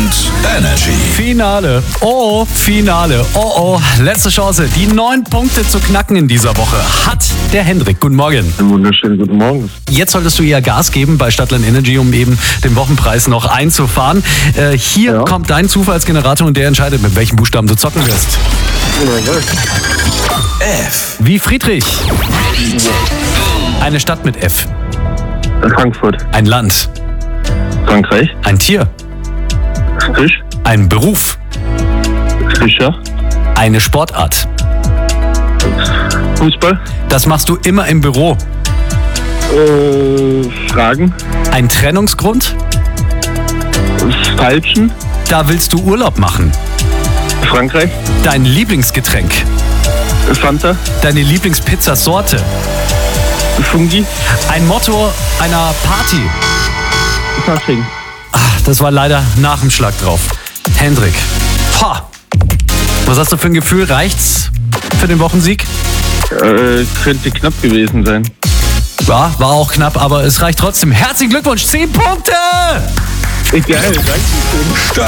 und Energy. Finale. Oh, Finale. Oh, letzte Chance. Die 9 Punkte zu knacken in dieser Woche hat der Hendrik. Guten Morgen. Einen wunderschönen guten Morgen. Jetzt solltest du ja Gas geben bei Stadtland Energy, um eben den Wochenpreis noch einzufahren. Hier kommt dein Zufallsgenerator und der entscheidet, mit welchem Buchstaben du zocken wirst. F. Wie Friedrich. Eine Stadt mit F. Frankfurt. Ein Land. Frankreich. Ein Tier. Fisch. Ein Beruf. Fischer. Eine Sportart. Fußball. Das machst du immer im Büro. Fragen. Ein Trennungsgrund. Falschen. Da willst du Urlaub machen. Frankreich. Dein Lieblingsgetränk. Fanta. Deine Lieblingspizzasorte. Fungi. Ein Motto einer Party. Fasching. Das war leider nach dem Schlag drauf. Hendrik. Was hast du für ein Gefühl? Reicht's für den Wochensieg? Könnte knapp gewesen sein. Ja, war auch knapp, aber es reicht trotzdem. Herzlichen Glückwunsch, 10 Punkte! Egal, danke schön.